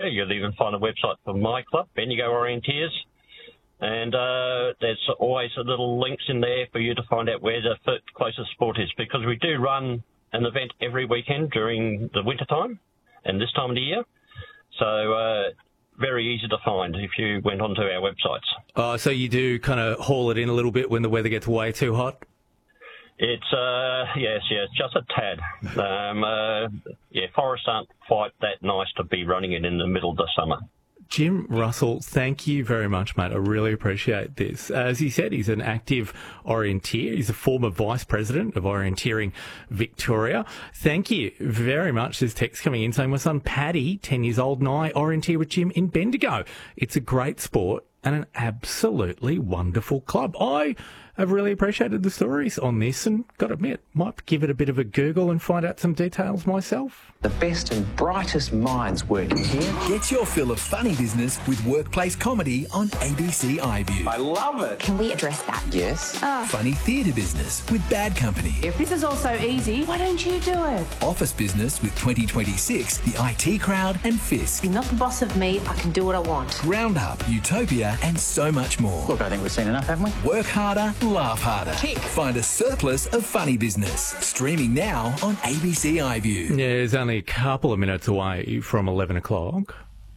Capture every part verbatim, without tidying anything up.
You'll even find a website for my club, Bendigo Orienteers. And uh, there's always a little links in there for you to find out where the closest sport is, because we do run an event every weekend during the winter time and this time of the year. So uh, very easy to find if you went onto our websites. Oh, so you do kind of haul it in a little bit when the weather gets way too hot? It's, uh, yes, yes, just a tad. Um, uh, yeah, forests aren't quite that nice to be running in in the middle of the summer. Jim Russell, thank you very much, mate. I really appreciate this. As he said, he's an active orienteer. He's a former vice president of Orienteering Victoria. Thank you very much. There's text coming in saying, my son Paddy, ten years old, and I orienteer with Jim in Bendigo. It's a great sport and an absolutely wonderful club. I have really appreciated the stories on this and, got to admit, might give it a bit of a Google and find out some details myself. The best and brightest minds working here. Get your fill of funny business with workplace comedy on A B C iView. I love it. Can we address that? Yes. Uh, Funny theatre business with Bad Company. If this is all so easy, why don't you do it? Office business with twenty twenty-six, the I T Crowd and Fisk. You're not the boss of me. I can do what I want. Roundup, Utopia and so much more. Look, I think we've seen enough, haven't we? Work harder, laugh harder. Tick. Find a surplus of funny business. Streaming now on A B C iView. Yeah, it's only a couple of minutes away from eleven o'clock.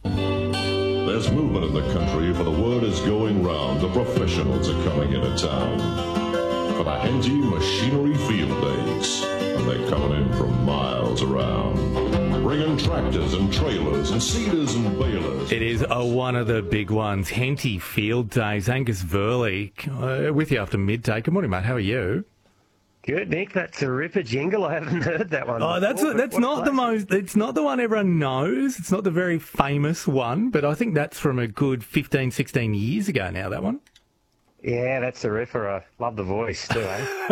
There's movement in the country, for the word is going round. The professionals are coming into town for the Henty Machinery Field Days, and they're coming in from miles around, bringing tractors and trailers and seeders and balers. It is uh, one of the big ones, Henty Field Days. Angus Verley uh, with you after midday. Good morning, mate. How are you? Good, Nick. That's a ripper jingle. I haven't heard that one. Oh, that's before, that's not the most. It's not the one everyone knows. It's not the very famous one, but I think that's from a good fifteen, sixteen years ago now. That one. Yeah, that's a ripper. I love the voice too.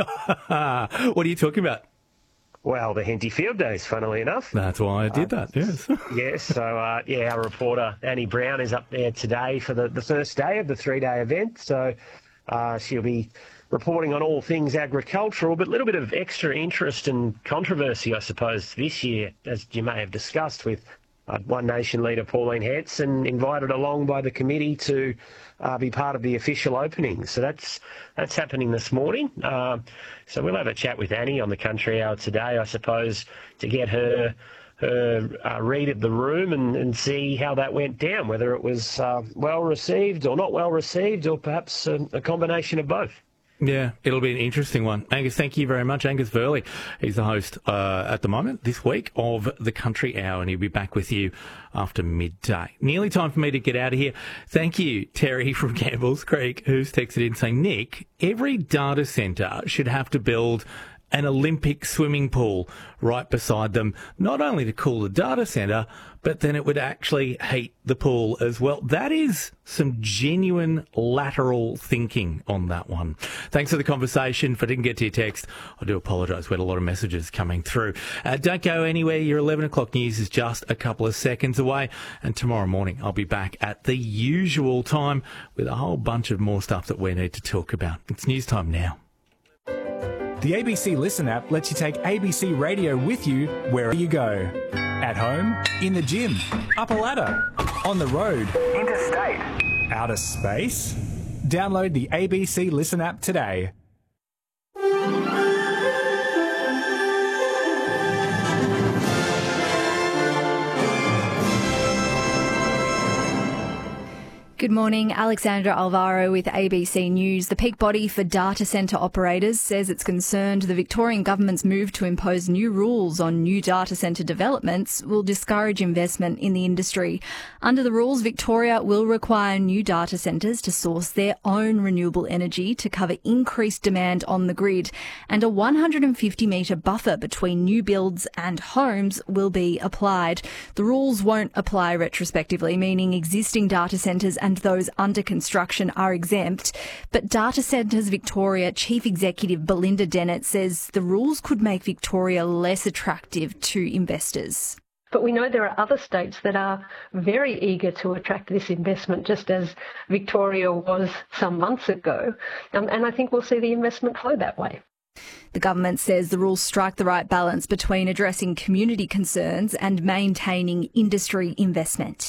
Eh? What are you talking about? Well, the Henty Field Days, funnily enough. That's why I did uh, that. Yes. Yes. So, uh, yeah, our reporter Annie Brown is up there today for the, the first day of the three-day event. So, uh, she'll be reporting on all things agricultural, but a little bit of extra interest and controversy, I suppose, this year, as you may have discussed, with uh, One Nation leader Pauline Hanson invited along by the committee to uh, be part of the official opening. So that's that's happening this morning. Uh, so we'll have a chat with Annie on the Country Hour today, I suppose, to get her her uh, read of the room and, and see how that went down, whether it was uh, well received or not well received, or perhaps a, a combination of both. Yeah, it'll be an interesting one. Angus, thank you very much. Angus Verley, he's the host uh, at the moment this week of the Country Hour, and he'll be back with you after midday. Nearly time for me to get out of here. Thank you, Terry from Campbell's Creek, who's texted in saying, Nick, every data centre should have to build an Olympic swimming pool right beside them, not only to cool the data centre, but then it would actually heat the pool as well. That is some genuine lateral thinking on that one. Thanks for the conversation. If I didn't get to your text, I do apologise. We had a lot of messages coming through. Uh, don't go anywhere. Your eleven o'clock news is just a couple of seconds away. And tomorrow morning, I'll be back at the usual time with a whole bunch of more stuff that we need to talk about. It's news time now. The A B C Listen app lets you take A B C Radio with you wherever you go. At home, in the gym, up a ladder, on the road, interstate, outer space. Download the A B C Listen app today. Good morning. Alexandra Alvaro with A B C News. The peak body for data centre operators says it's concerned the Victorian government's move to impose new rules on new data centre developments will discourage investment in the industry. Under the rules, Victoria will require new data centres to source their own renewable energy to cover increased demand on the grid, and a one hundred fifty metre buffer between new builds and homes will be applied. The rules won't apply retrospectively, meaning existing data centres and and those under construction are exempt. But Data Centres Victoria Chief Executive Belinda Dennett says the rules could make Victoria less attractive to investors. But we know there are other states that are very eager to attract this investment, just as Victoria was some months ago. Um, and I think we'll see the investment flow that way. The government says the rules strike the right balance between addressing community concerns and maintaining industry investment.